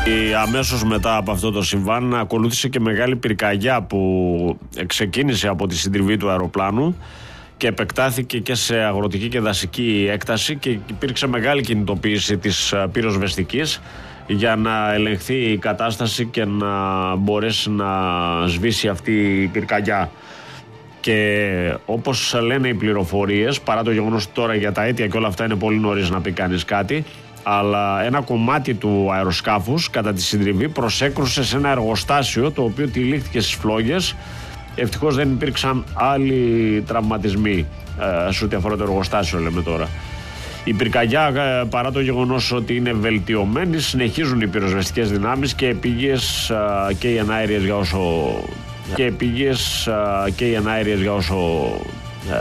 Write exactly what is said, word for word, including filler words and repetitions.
Αμέσως μετά από αυτό το συμβάν ακολούθησε και μεγάλη πυρκαγιά που ξεκίνησε από τη συντριβή του αεροπλάνου και επεκτάθηκε και σε αγροτική και δασική έκταση και υπήρξε μεγάλη κινητοποίηση της πυροσβεστικής για να ελεγχθεί η κατάσταση και να μπορέσει να σβήσει αυτή η πυρκαγιά. Και όπως λένε οι πληροφορίες, παρά το γεγονός τώρα για τα αίτια και όλα αυτά είναι πολύ νωρίς να πει κανείς κάτι, αλλά ένα κομμάτι του αεροσκάφους κατά τη συντριβή προσέκρουσε σε ένα εργοστάσιο το οποίο τυλίχθηκε στις φλόγες. Ευτυχώς δεν υπήρξαν άλλοι τραυματισμοί ε, σε ό,τι αφορά το εργοστάσιο, λέμε τώρα. Η πυρκαγιά, ε, παρά το γεγονός ότι είναι βελτιωμένη, συνεχίζουν οι πυροσβεστικές δυνάμεις και επίγειες ε, και οι εναέριες για όσο, και επίγειες, ε, και οι εναέριες για όσο